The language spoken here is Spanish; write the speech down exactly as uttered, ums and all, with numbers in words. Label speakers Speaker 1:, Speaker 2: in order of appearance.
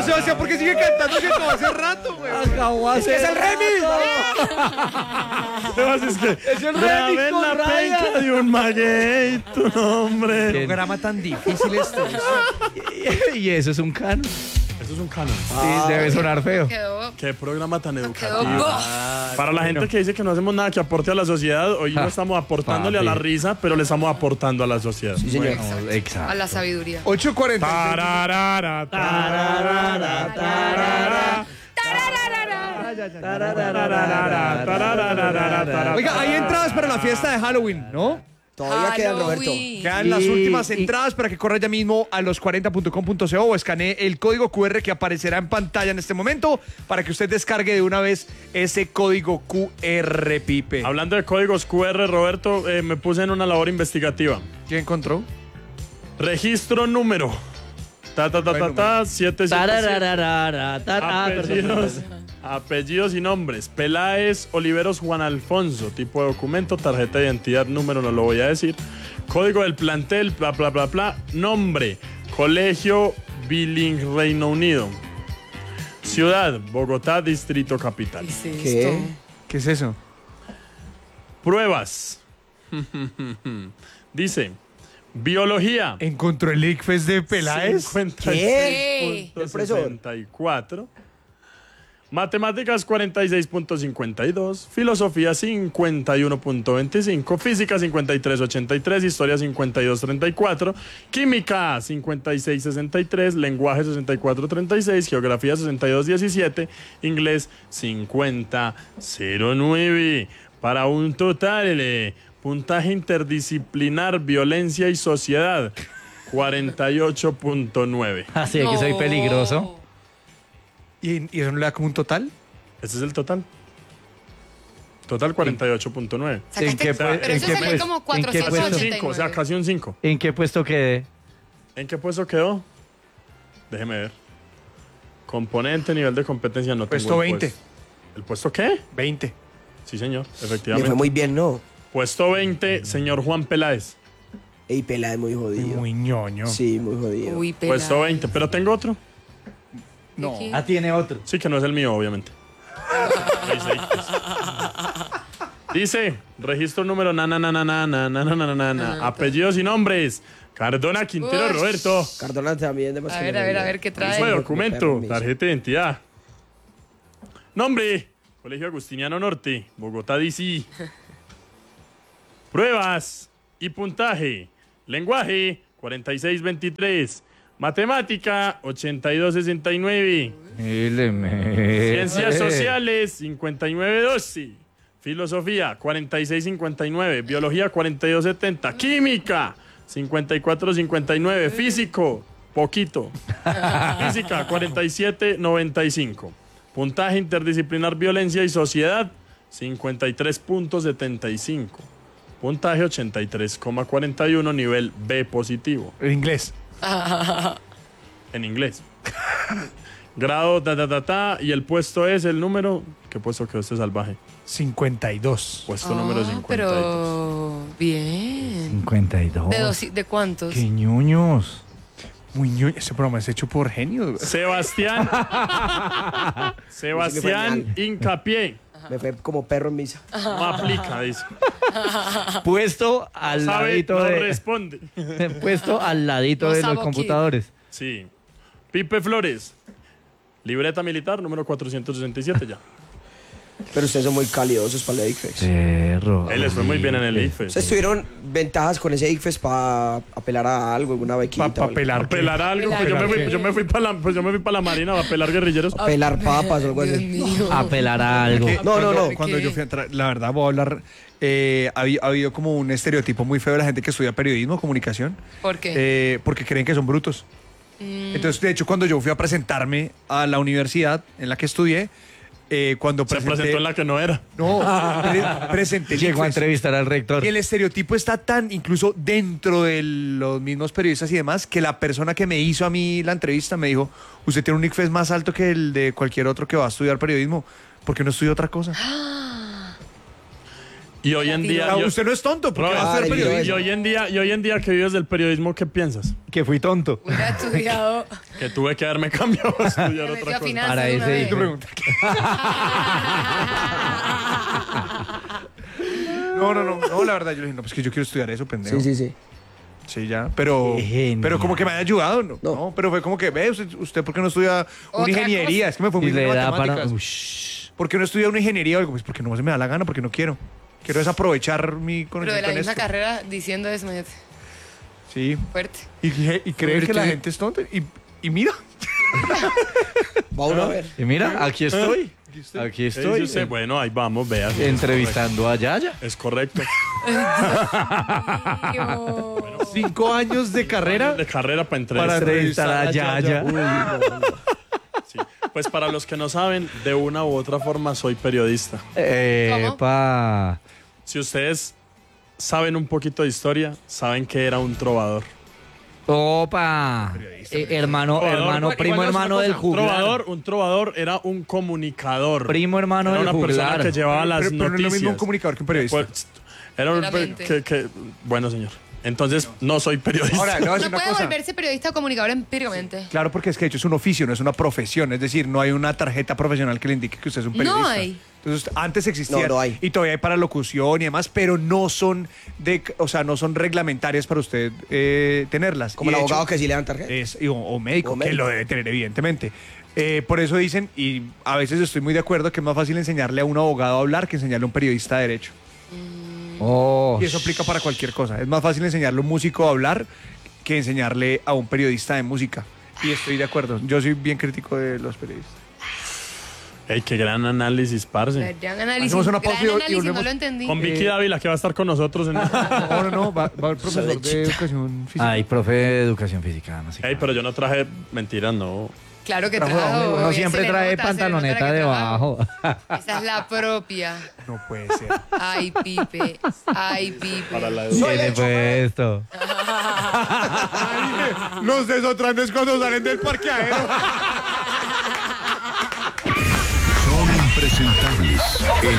Speaker 1: Pero Sebastián, ¿por qué sigue cantando si acabó hace rato, güey?
Speaker 2: Acabó hace
Speaker 1: Es que es el remix.
Speaker 3: Sebas, es que
Speaker 1: Es el
Speaker 3: grabé
Speaker 1: remix
Speaker 3: en
Speaker 1: con
Speaker 3: la
Speaker 1: Ryan.
Speaker 3: penca de un maguey tu nombre.
Speaker 1: Qué programa tan difícil este.
Speaker 2: Y eso es un canon.
Speaker 3: Eso es un canon.
Speaker 2: Sí, debe sonar feo.
Speaker 4: Quedó,
Speaker 3: Qué programa tan
Speaker 4: quedó
Speaker 3: educativo.
Speaker 4: bof.
Speaker 3: Para la gente que dice que no hacemos nada que aporte a la sociedad, hoy no estamos aportándole a la
Speaker 2: papi.
Speaker 3: risa, pero le estamos aportando a la sociedad.
Speaker 5: Sí, señor.
Speaker 2: Exacto.
Speaker 4: A la sabiduría.
Speaker 1: ocho cuarenta.
Speaker 3: Tararara, tararara, tararara. Tararara, tararara, tararara.
Speaker 1: Oiga, hay entradas para la fiesta de Halloween, ¿no?
Speaker 5: Todavía quedan, Roberto.
Speaker 4: Halloween.
Speaker 1: Quedan las
Speaker 2: Y-
Speaker 1: últimas
Speaker 2: y-
Speaker 1: entradas para que corra ya mismo a los cuarenta punto com punto co o escanee el código Q R que aparecerá en pantalla en este momento para que usted descargue de una vez ese código Q R, Pipe.
Speaker 3: Hablando de códigos Q R, Roberto, eh, me puse en una labor investigativa.
Speaker 1: ¿Quién encontró?
Speaker 3: Registro número. Ta, ta, ta,
Speaker 1: Buen
Speaker 3: ta,
Speaker 1: número.
Speaker 3: ta, siete siete siete.
Speaker 2: Tarararara, tar- ah, perdón,
Speaker 3: Apellidos,
Speaker 2: perdón.
Speaker 3: apellidos y nombres. Peláez Oliveros Juan Alfonso. Tipo de documento, tarjeta de identidad, número, no lo voy a decir. Código del plantel, bla, bla, bla, bla. Nombre, Colegio Billing Reino Unido. Ciudad, Bogotá, Distrito Capital.
Speaker 4: ¿Qué es
Speaker 5: ¿Qué?
Speaker 4: esto?
Speaker 1: ¿Qué es eso?
Speaker 3: Pruebas. Dice, biología.
Speaker 1: ¿Encontró el ICFES de Peláez?
Speaker 3: cincuenta y
Speaker 5: ¿Qué?
Speaker 3: seis punto
Speaker 5: El profesor.
Speaker 3: sesenta y cuatro. Matemáticas cuarenta y seis punto cincuenta y dos, Filosofía cincuenta y uno punto veinticinco, Física cincuenta y tres punto ochenta y tres, Historia cincuenta y dos punto treinta y cuatro, Química cincuenta y seis punto sesenta y tres, Lenguaje sesenta y cuatro punto treinta y seis, Geografía sesenta y dos punto diecisiete, Inglés cincuenta punto cero nueve, para un total de puntaje interdisciplinar, violencia y sociedad cuarenta y ocho punto nueve.
Speaker 2: Así de que soy
Speaker 4: No.
Speaker 2: peligroso.
Speaker 1: ¿Y, ¿Y eso no le da como un total?
Speaker 3: Ese es el total. Total cuarenta y ocho punto nueve.
Speaker 4: Sacaste-
Speaker 2: ¿En qué
Speaker 4: pero
Speaker 2: pue- en
Speaker 4: eso
Speaker 2: qué
Speaker 4: salió
Speaker 2: pues-
Speaker 4: como
Speaker 2: en qué
Speaker 4: cuatrocientos
Speaker 2: puesto?
Speaker 4: ochenta y
Speaker 3: cinco, o sea,
Speaker 4: nueve.
Speaker 3: casi un cinco.
Speaker 2: ¿En qué puesto quedé?
Speaker 3: ¿En qué puesto quedó? Déjeme ver. Componente, nivel de competencia, no
Speaker 1: Puesto
Speaker 3: tengo el
Speaker 1: veinte.
Speaker 3: puesto. ¿El puesto qué?
Speaker 1: veinte.
Speaker 3: Sí, señor,
Speaker 5: Le
Speaker 3: efectivamente.
Speaker 5: fue muy bien, ¿no?
Speaker 3: Puesto veinte, señor Juan Peláez.
Speaker 5: Ey, Peláez muy jodido.
Speaker 1: Muy ñoño.
Speaker 5: Sí, muy jodido.
Speaker 4: Uy, Peláez.
Speaker 3: Puesto veinte, pero tengo otro.
Speaker 1: No.
Speaker 4: ¿Qué?
Speaker 2: Ah, tiene otro.
Speaker 3: Sí, que no es el mío, obviamente. Dice, Dice, registro número na na na na na na na na na na na. Apellidos y nombres. Cardona Quintero
Speaker 4: Ush.
Speaker 3: Roberto.
Speaker 5: Cardona también de más
Speaker 4: A
Speaker 5: que
Speaker 4: ver,
Speaker 5: me
Speaker 4: a ver,
Speaker 5: ría.
Speaker 4: a ver, ¿qué trae?
Speaker 3: Tipo de
Speaker 5: Ay,
Speaker 3: documento,
Speaker 5: permiso.
Speaker 3: tarjeta de identidad. Nombre, Colegio Agustiniano Norte, Bogotá, D C. Pruebas y puntaje. Lenguaje, cuarenta y seis veintitrés. Matemática, ochenta y dos sesenta y nueve. Ciencias sociales, cincuenta y nueve doce. Filosofía, cuarenta y seis cincuenta y nueve. Biología, cuarenta y dos setenta. Química, cincuenta y cuatro cincuenta y nueve. Físico, poquito. Física, cuarenta y siete noventa y cinco. Puntaje interdisciplinar, violencia y sociedad, cincuenta y tres punto setenta y cinco. Puntaje ochenta y tres coma cuarenta y uno, nivel B positivo.
Speaker 1: En inglés.
Speaker 3: En inglés. Grado, ta, ta, ta, ta, y el puesto es el número. ¿Qué puesto quedó este salvaje?
Speaker 1: cincuenta y dos.
Speaker 3: Puesto número
Speaker 4: Ah,
Speaker 3: cincuenta y dos.
Speaker 4: pero bien.
Speaker 2: cincuenta y dos.
Speaker 4: ¿De, dos, ¿De cuántos?
Speaker 2: ¡Qué ñoños!
Speaker 1: Muy ñoño. Ese programa es hecho por genios.
Speaker 3: Sebastián. Sebastián Hincapié.
Speaker 5: Me fue como perro en misa.
Speaker 3: No aplica, dice.
Speaker 2: Puesto al
Speaker 3: Sabe,
Speaker 2: ladito
Speaker 3: no
Speaker 2: de.
Speaker 3: responde.
Speaker 2: Puesto al ladito
Speaker 4: No
Speaker 2: de los
Speaker 4: sabo
Speaker 2: computadores.
Speaker 3: Sí. Pipe Flores. Libreta militar, número cuatrocientos sesenta y siete ya.
Speaker 5: Pero ustedes son muy calidosos para el ICFES.
Speaker 2: Perro.
Speaker 3: Él les fue muy bien en el I F E S.
Speaker 5: ¿Ustedes tuvieron ventajas con ese ICFES para apelar a algo, alguna bequita?
Speaker 1: Para
Speaker 5: o algo?
Speaker 1: pelar.
Speaker 3: A pelar algo, pues yo me fui, yo me fui para la, pues yo me fui para la marina a pelar guerrilleros.
Speaker 5: A pelar papas o algo
Speaker 4: Dios
Speaker 5: así.
Speaker 4: mío.
Speaker 2: Apelar a algo.
Speaker 1: Que
Speaker 5: No, no,
Speaker 1: cuando-
Speaker 5: no.
Speaker 1: Cuando
Speaker 4: ¿Qué?
Speaker 1: yo fui a entrar, la verdad voy a hablar, eh, ha, habi- ha habido como un estereotipo muy feo de la gente que estudia periodismo, comunicación,
Speaker 4: ¿Por qué?
Speaker 1: eh, porque creen que son brutos.
Speaker 4: Mm.
Speaker 1: Entonces, de hecho, cuando yo fui a presentarme a la universidad en la que estudié, eh, cuando
Speaker 3: Se
Speaker 1: presenté...
Speaker 3: presentó en la que no era.
Speaker 1: No, pre- presenté el
Speaker 2: Llegó a
Speaker 1: ICFES.
Speaker 2: entrevistar al rector.
Speaker 1: Y el estereotipo está tan, incluso dentro de los mismos periodistas y demás, que la persona que me hizo a mí la entrevista me dijo, usted tiene un ICFES más alto que el de cualquier otro que va a estudiar periodismo, ¿por qué no estudia otra cosa?
Speaker 3: Y hoy en día...
Speaker 1: Ah,
Speaker 3: yo-
Speaker 1: usted no es tonto, porque
Speaker 3: Robert,
Speaker 1: va a ser
Speaker 5: Ah,
Speaker 1: periodista.
Speaker 3: y hoy en día, y hoy en día que vives del periodismo, ¿qué piensas?
Speaker 2: Que fui tonto.
Speaker 4: Hubiera estudiado.
Speaker 3: Que tuve que haberme cambiado a estudiar
Speaker 4: Me
Speaker 3: otra
Speaker 4: metió a
Speaker 3: cosa.
Speaker 4: finanzas
Speaker 2: Para
Speaker 4: de una
Speaker 2: ese
Speaker 4: vez.
Speaker 2: hijo.
Speaker 1: Pregunta. No, no, no, no, la verdad, yo le dije, no, pues que yo quiero estudiar eso, pendejo.
Speaker 5: Sí, sí, sí.
Speaker 1: Sí, ya, pero,
Speaker 2: Qué genial.
Speaker 1: pero como que me ha ayudado, ¿no?
Speaker 5: No.
Speaker 1: No, pero fue como que, ve, usted, usted ¿por qué no estudia una
Speaker 4: Otra
Speaker 1: ingeniería?
Speaker 4: cosa.
Speaker 1: Es que me fue
Speaker 2: Y
Speaker 1: muy bien
Speaker 2: le
Speaker 1: en
Speaker 2: da para...
Speaker 1: matemáticas.
Speaker 2: Ush.
Speaker 1: ¿Por qué no estudia una ingeniería o algo? Pues porque no se me da la gana, porque no quiero. Quiero desaprovechar mi
Speaker 4: Pero de
Speaker 1: conocimiento
Speaker 4: la
Speaker 1: en
Speaker 4: misma
Speaker 1: esto.
Speaker 4: carrera diciendo eso, imagínate.
Speaker 1: Sí.
Speaker 4: Fuerte.
Speaker 1: Y, y cree que la
Speaker 5: Fuerte.
Speaker 1: gente es tonta. Y, y mira.
Speaker 5: Va uno a ver.
Speaker 2: Y mira, aquí estoy. Aquí
Speaker 3: ¿Qué dice
Speaker 2: estoy.
Speaker 3: usted? Bueno, ahí vamos, vea. sí,
Speaker 2: Entrevistando a Yaya.
Speaker 3: Es correcto.
Speaker 4: Dios.
Speaker 1: Cinco años de carrera.
Speaker 3: De carrera para
Speaker 1: Para
Speaker 3: entrevistar.
Speaker 2: Entrevistar a Yaya.
Speaker 3: Sí. Pues para los que no saben, de una u otra forma soy periodista.
Speaker 2: Epa.
Speaker 3: Si ustedes saben un poquito de historia, saben que era un trovador.
Speaker 2: Opa. Eh, hermano,
Speaker 3: Trovador,
Speaker 2: hermano,
Speaker 3: igual-
Speaker 2: primo
Speaker 3: igual es una
Speaker 2: hermano
Speaker 3: cosa,
Speaker 2: del
Speaker 3: un
Speaker 2: juglar.
Speaker 3: trovador, un trovador era un comunicador.
Speaker 2: Primo hermano
Speaker 3: Era
Speaker 2: del
Speaker 3: una persona
Speaker 2: juglar.
Speaker 3: que llevaba las
Speaker 1: pero, pero no es lo
Speaker 3: noticias.
Speaker 1: mismo un comunicador que un periodista.
Speaker 3: Pues, era un
Speaker 4: Claramente.
Speaker 3: que, que- bueno, señor. Entonces, no soy periodista.
Speaker 1: Ahora, le voy a decir
Speaker 4: No
Speaker 1: una
Speaker 4: puede
Speaker 1: cosa.
Speaker 4: volverse periodista o comunicador empíricamente.
Speaker 1: Claro, porque es que de hecho es un oficio, no es una profesión. Es decir, no hay una tarjeta profesional que le indique que usted es un
Speaker 4: No
Speaker 1: periodista.
Speaker 4: hay.
Speaker 1: Entonces, antes existía
Speaker 5: No, no hay.
Speaker 1: y todavía hay para locución y demás, pero no son de, o sea, no son reglamentarias para usted eh, tenerlas.
Speaker 5: Como
Speaker 1: Y
Speaker 5: el
Speaker 1: de
Speaker 5: abogado
Speaker 1: hecho,
Speaker 5: que sí le dan tarjeta.
Speaker 1: es, y- o, o médico,
Speaker 5: O
Speaker 1: que
Speaker 5: médico.
Speaker 1: lo debe tener, evidentemente. Eh, por eso dicen, y a veces estoy muy de acuerdo, que es más fácil enseñarle a un abogado a hablar que enseñarle a un periodista de derecho.
Speaker 2: Oh.
Speaker 1: Y eso aplica para cualquier cosa. Es más fácil enseñarle a un músico a hablar que enseñarle a un periodista de música. Y estoy de acuerdo. Yo soy bien crítico de los periodistas.
Speaker 3: Ey, qué gran análisis, parce.
Speaker 4: Gran análisis.
Speaker 1: Hacemos una
Speaker 4: Gran
Speaker 1: pausa y- y
Speaker 4: análisis, no
Speaker 1: volvemos.
Speaker 4: lo entendí.
Speaker 3: Con Vicky Dávila, que va a estar con nosotros en...
Speaker 1: No, no, no. Va, va el profesor de educación física.
Speaker 2: Ay, profe de educación física. No sé
Speaker 3: Ey,
Speaker 2: qué.
Speaker 3: pero yo no traje mentiras, no.
Speaker 4: Claro que
Speaker 1: Trajo,
Speaker 4: trajo.
Speaker 2: Uno
Speaker 4: bien,
Speaker 2: siempre
Speaker 4: se le
Speaker 2: trae
Speaker 4: nota, se le nota
Speaker 2: pantaloneta
Speaker 4: que
Speaker 2: debajo.
Speaker 4: trabaja. Esa es la propia.
Speaker 1: No puede ser.
Speaker 4: Ay, Pipe. Ay, Pipe.
Speaker 3: Para la
Speaker 2: Tiene puesto.
Speaker 1: Los desotrantes cuando salen del parqueadero.
Speaker 6: Son impresentables en